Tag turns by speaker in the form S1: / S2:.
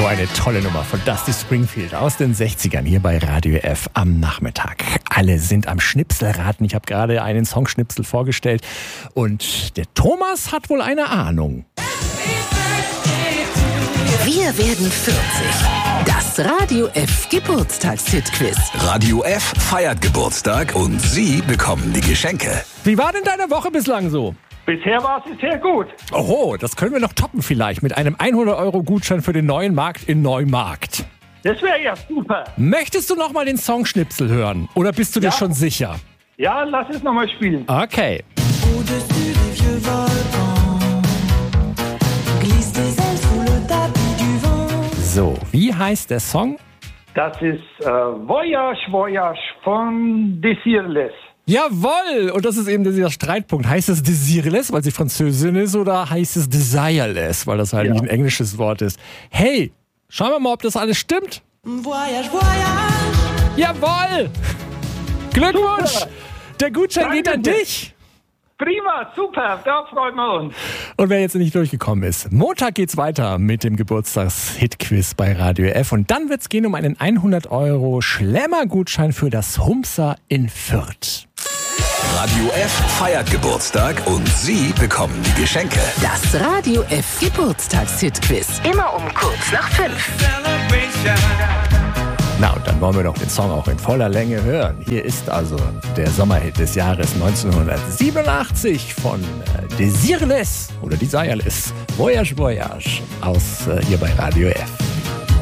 S1: eine tolle Nummer von Dusty Springfield aus den 60ern hier bei Radio F am Nachmittag. Alle sind am Schnipselraten. Ich habe gerade einen Songschnipsel vorgestellt und der Thomas hat wohl eine Ahnung.
S2: Wir werden 40. Das Radio F Geburtstagshit-Quiz.
S3: Radio F feiert Geburtstag und Sie bekommen die Geschenke.
S1: Wie war denn deine Woche bislang so?
S4: Bisher war es sehr gut.
S1: Oho, das können wir noch toppen vielleicht mit einem 100-Euro-Gutschein für den neuen Markt in Neumarkt.
S4: Das wäre ja super.
S1: Möchtest du noch mal den Songschnipsel hören oder bist du dir schon sicher?
S4: Ja, lass es nochmal spielen.
S1: Okay.
S5: Au-dessus des vieux volcans, glisse des ailes sous le tapis du vent.
S1: So, wie heißt der Song?
S4: Das ist Voyage, Voyage von Desireless.
S1: Jawohl! Und das ist eben dieser Streitpunkt. Heißt es Desireless, weil sie Französin ist, oder heißt es Desireless, weil das halt nicht ein englisches Wort ist? Hey, schauen wir mal, ob das alles stimmt.
S5: Voyage, voyage.
S1: Jawohl! Glückwunsch!
S4: Super.
S1: Der Gutschein
S4: Danke
S1: geht an
S4: dir.
S1: dich!
S4: Prima, super, da freuen wir uns.
S1: Und wer jetzt nicht durchgekommen ist, Montag geht's weiter mit dem Geburtstags-Hit-Quiz bei Radio F. Und dann wird's gehen um einen 100€ Schlemmer-Gutschein für das Humsa in Fürth.
S3: Radio F feiert Geburtstag und Sie bekommen die Geschenke.
S2: Das Radio F Geburtstagshit-Quiz. Immer um kurz nach 5.
S1: Na, und dann wollen wir doch den Song auch in voller Länge hören. Hier ist also der Sommerhit des Jahres 1987 von Desireless oder Desireless. Voyage, Voyage aus hier bei Radio F.